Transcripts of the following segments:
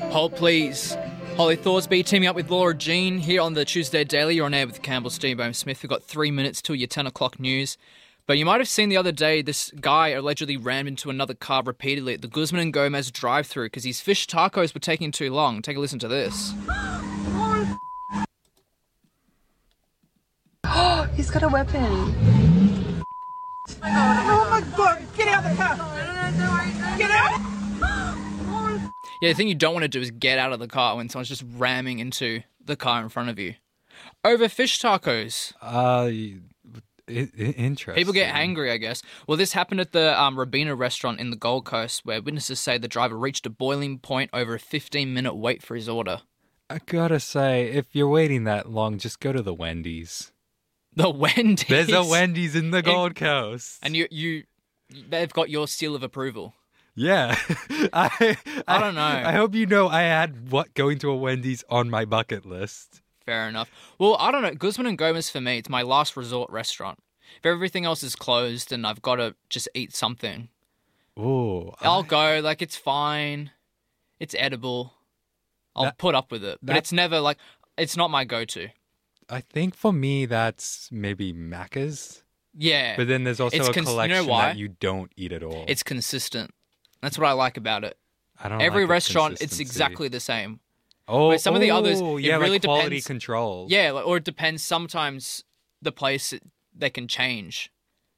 Hold please. Holly Thorsby teaming up with Laura Jean here on the Tuesday Daily. You're on air with Campbell Steamboat Smith. We've got 3 minutes till your 10 o'clock news. But you might have seen the other day this guy allegedly rammed into another car repeatedly at the Guzman and Gomez drive-thru because his fish tacos were taking too long. Take a listen to this. Oh, he's got a weapon. Oh my God! Get out of the car! Get out! Yeah, the thing you don't want to do is get out of the car when someone's just ramming into the car in front of you. Over fish tacos. Interesting. People get angry, I guess. Well, this happened at the Rabina restaurant in the Gold Coast, where witnesses say the driver reached a boiling point over a 15-minute wait for his order. I gotta say, if you're waiting that long, just go to the Wendy's. The Wendy's? There's a Wendy's in the Gold Coast. And they've got your seal of approval. Yeah. I don't know. I hope you know I had going to a Wendy's on my bucket list. Fair enough. Well, I don't know. Guzman and Gomez, for me, it's my last resort restaurant. If everything else is closed and I've got to just eat something, I'll go. Like, it's fine. It's edible. I'll put up with it. But it's never, like, it's not my go-to. I think for me, that's maybe Macca's. Yeah. But then there's also a collection that you don't eat at all. It's consistent. That's what I like about it. I don't Every like restaurant, it's consistency. exactly the same. Oh, some of the others, it really like quality depends. control. Yeah, or it depends. Sometimes the place, they can change.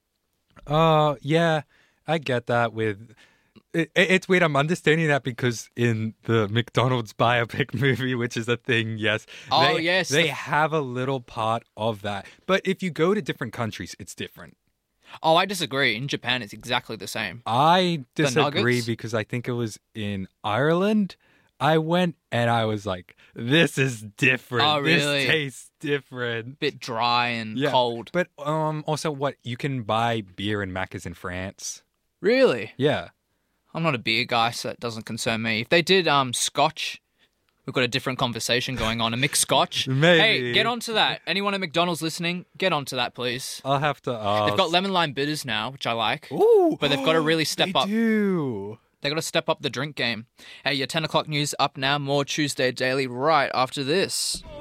Yeah, I get that with... It's weird. I'm understanding that because in the McDonald's biopic movie, which is a thing, yes. Yes. They have a little part of that. But if you go to different countries, it's different. Oh, I disagree. In Japan, it's exactly the same. I disagree nuggets? because I think it was in Ireland. I went and I was like, this is different. Oh, really? This tastes different. Bit dry and cold. But also, you can buy beer in Macca's in France. Really? Yeah. I'm not a beer guy, so that doesn't concern me. If they did scotch, we've got a different conversation going on. A mixed scotch. Maybe. Hey, get onto that. Anyone at McDonald's listening, get onto that, please. I'll have to ask. They've got lemon lime bitters now, which I like. Ooh. But they've got to really step up. They do. They've got to step up the drink game. Hey, your 10 o'clock news up now. More Tuesday Daily right after this.